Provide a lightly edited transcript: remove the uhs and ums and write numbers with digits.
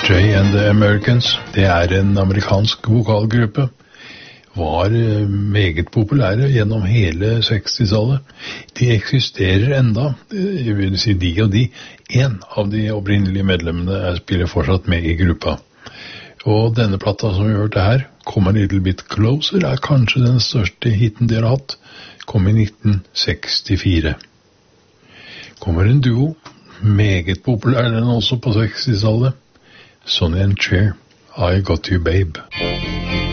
Jay and the Americans, det en amerikansk vokalgruppe, var meget populære gjennom hele 60-tallet. De eksisterer enda, jeg vil si de og de. En av de opprinnelige medlemmene spiller fortsatt med i gruppa. Og denne platta som vi hørte her, Come a Little Bit Closer, kanskje den største hiten de har hatt. Kom i 1964. Kommer en duo, meget populær den også på 60-tallet. Sonny and Cher, I Got You Babe.